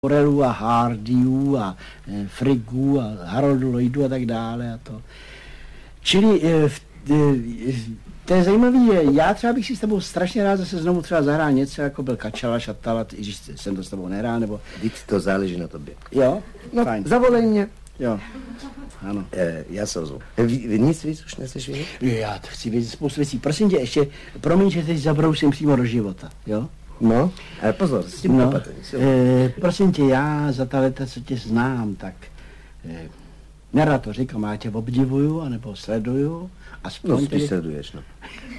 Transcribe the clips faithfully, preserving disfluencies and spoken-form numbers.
Borelů a Hardyů a e, Friggů a Haroldu Lloydu a tak dále a to. Čili e, v, e, to je zajímavý, já třeba bych si s tebou strašně rád zase znovu třeba zahrál něco, jako byl Kačala, Šatala, i když jsem to s tebou nehrál, nebo... Víc to záleží na tobě. Jo? No, fajn. Zavolej mě. Jo, ano. E, já se ozvu. Vy nic víc už nechceš vědět? Já to chci vědět spoustu věcí. Prosím tě, ještě, promiň, že teď zabrousím přímo do života, jo? No, ale pozor, s tím no, opatrně. E, prosím tě, já za ta leta, co tě znám, tak... E, nerad to říkám, já tě obdivuju, anebo sleduju. Aspoň No, spíš tě... sleduješ, no.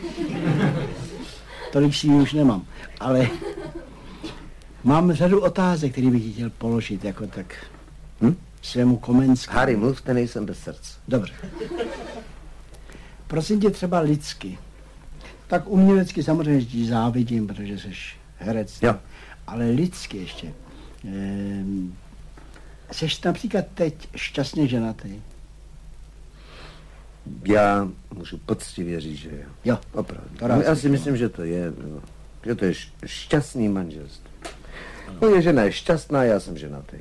Tolik si už nemám, ale mám řadu otázek, které bych chtěl položit, jako tak hm? svému Komenskému. Harry, mluvte, nejsem bez srdce. Dobře. Prosím tě třeba lidsky. Tak umělecky samozřejmě ti závidím, protože jsi herec. Jo. Ale lidsky ještě. Ehm, jsi například teď šťastně ženatý? Já můžu poctivě říct, že jo. Jo. Opravdu. To rád Já si slyším. myslím, že to je, no, že to je šťastný manželství. Moje žena je šťastná, já jsem ženatý.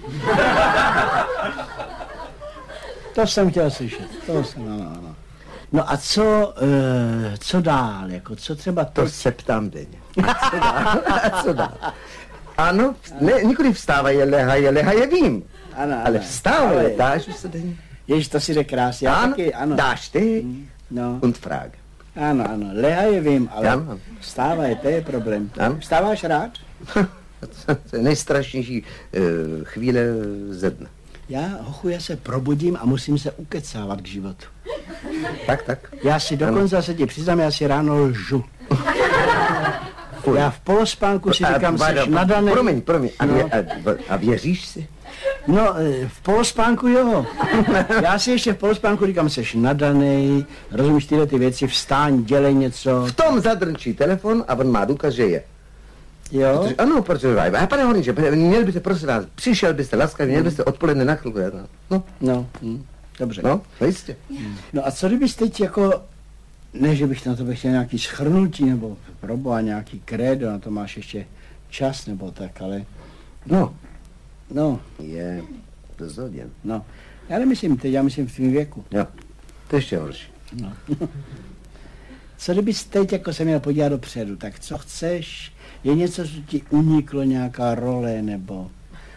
To jsem chtěl slyšet. To jsem, ano, ano. No a co, e, co dál? Jako, co třeba To teď? se ptám denně. A co dál? A co dál? Ano, ne, nikdy vstávají, lehají, lehají, vím. Ano, ano. Ale vstávají, Ale- dáš už se denně. Ježiš, to si řekl krásně. Já Ano, taky, ano. dáš ty No, und Frage. ano, ano. Leha je vím, ale Ano. vstávaj, to je problém. Ano. Vstáváš rád? To je nejstrašnější uh, chvíle ze dne. Já, hochu, já se probudím a musím se ukecávat k životu. Tak, tak. Já si dokonce se ti přiznám, já si ráno lžu. Fuj. Já v polospánku si A, říkám, Váda, seš nadaný. Promiň, promiň. A, No. vě, a, a věříš si? No, e, v polospánku jo. Já si ještě v polospánku říkám, seš nadaný, rozumíš tyhle ty věci, vstáň, dělej něco. V tom zadrčí telefon a on má důkaz, že je. Jo? Protože, ano, protože, a pane Horníče, měl byste, prosím vás, přišel byste laskavě, měl byste odpoledne na chvilku. No, No, hm, dobře. no, no jistě. No a co kdybys teď jako, ne, že bych na to chtěl nějaký shrnutí, nebo proboha nějaký krédo, na to máš ještě čas, nebo tak, ale, No, no, je dost hodin. no. Já nemyslím teď, já myslím v tvým věku. Jo, to je ještě horší. No. Co kdybys teď jako se měl podívat dopředu, tak co chceš? Je něco, co ti uniklo, nějaká role, nebo...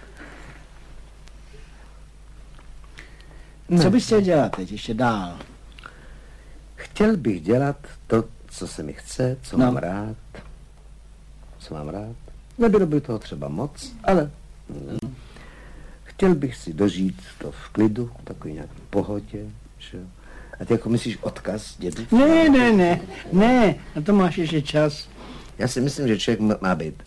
Ne. Co bys chtěl dělat teď, ještě dál? Chtěl bych dělat to, co se mi chce, co No. mám rád. Co mám rád. Nebylo by toho třeba moc, ale mm, chtěl bych si dožít to v klidu, v takový nějaký pohodě, že jo. A ty jako myslíš odkaz dědu? Ne, ne, ne, ne, na to máš ještě čas. Já si myslím, že člověk má- má být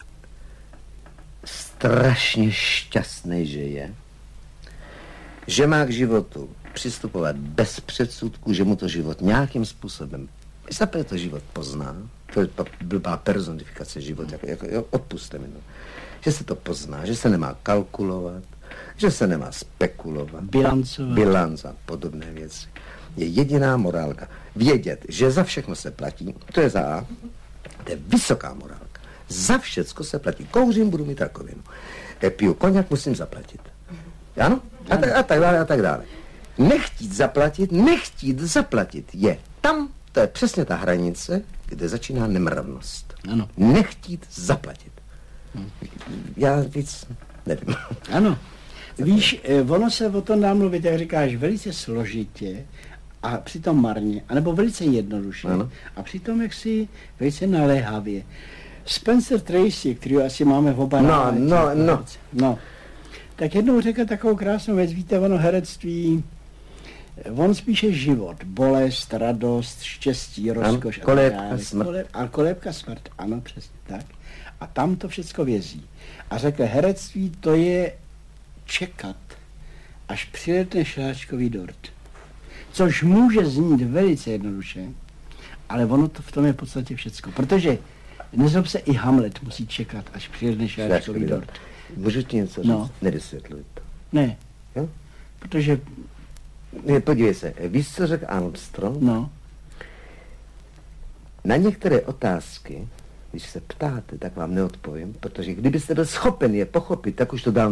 strašně šťastný, že je, že má k životu přistupovat bez předsudků, že mu to život nějakým způsobem, zaprvé to život pozná, to je pa- blbá personifikace život, jako, jako, jo, odpuste mi to, že se to pozná, že se nemá kalkulovat, že se nemá spekulovat, Bilancovat. bilanc a podobné věci. Je jediná morálka. Vědět, že za všechno se platí, to je za A, to je vysoká morálka. Za všecko se platí. Kouřím, budu mít rakovinu. E, piju koněk, musím zaplatit. Ano? A tak, a tak dále, a tak dále. Nechtít zaplatit, nechtít zaplatit je tam, to je přesně ta hranice, kde začíná nemravnost. Ano. Nechtít zaplatit. Já víc nevím. Ano. Víš, eh, ono se o tom dá mluvit, jak říkáš, velice složitě a přitom marně, anebo velice jednoduše. Ano. A přitom jaksi velice naléhavě. Spencer Tracy, který asi máme v oba No, rádi, no, no. no. Tak jednou řekl takovou krásnou věc, víte, ono herectví, on spíše život, bolest, radost, štěstí, rozkoš. Ano, kolébka, a tak dále. smrt. Kolé- A kolébka smrt, ano, přesně tak. A tam to všecko vězí. A řekl, herectví to je čekat, až přiletne šláčkový dort. Což může znít velice jednoduše, ale ono to v tom je v podstatě všecko. Protože, nezlob se, i Hamlet musí čekat, až přiletne šláčkový dort. Můžu ti něco říct? No. Nevysvětluj to. Ne, Jo? protože, Ne, podívej se, víš, co řekl Armstrong? no, Na některé otázky Když se ptáte, tak vám neodpovím, protože kdybyste byl schopen je pochopit, tak už to dávno